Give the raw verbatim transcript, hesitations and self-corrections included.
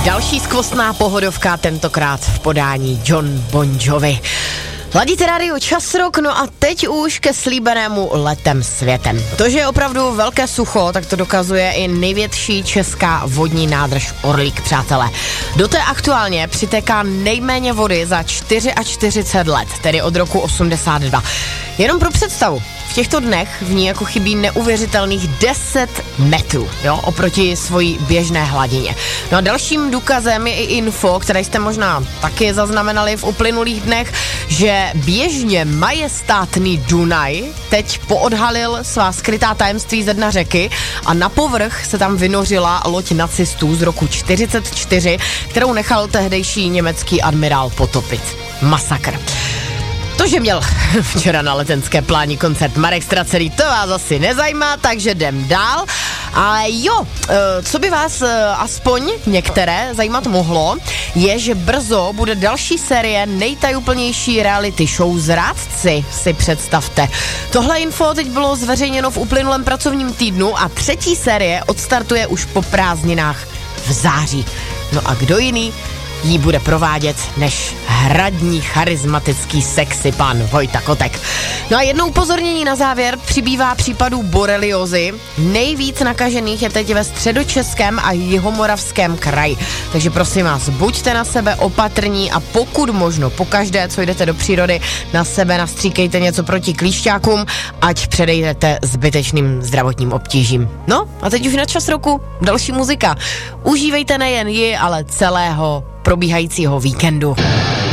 Další skvostná pohodovka, tentokrát v podání Jon Bon Jovi. Ladíte rádio Čas Rock, no a teď už ke slíbenému letem světem. To, že je opravdu velké sucho, tak to dokazuje i největší česká vodní nádrž Orlík, přátelé. Do té aktuálně přitéká nejméně vody za čtyřicet čtyři let, tedy od roku osmdesát dva. Jenom pro představu, v těchto dnech v ní jako chybí neuvěřitelných deset metrů, jo, oproti svojí běžné hladině. No a dalším důkazem je i info, které jste možná taky zaznamenali v uplynulých dnech, že běžně majestátný Dunaj teď poodhalil svá skrytá tajemství ze dna řeky a na povrch se tam vynořila loď nacistů z roku čtyřicet čtyři, kterou nechal tehdejší německý admirál potopit. Masakr. To, že měl včera na Letenské pláni koncert Marek Stracený, to vás asi nezajímá, takže jdem dál. A jo, co by vás aspoň některé zajímat mohlo, je, že brzo bude další série nejtajuplnější reality show Zrádci, si představte. Tohle info teď bylo zveřejněno v uplynulém pracovním týdnu a třetí série odstartuje už po prázdninách v září. No a kdo jiný jí bude provádět než hradní charismatický sexy pan Vojta Kotek. No a jedno upozornění na závěr, přibývá případů boreliozy. Nejvíc nakažených je teď ve středočeském a jihomoravském kraji. Takže prosím vás, buďte na sebe opatrní a pokud možno pokaždé, co jdete do přírody, na sebe nastříkejte něco proti klíšťákům, ať předejdete zbytečným zdravotním obtížím. No a teď už na Čas roku další muzika. Užívejte nejen ji, ale celého probíhajícího víkendu.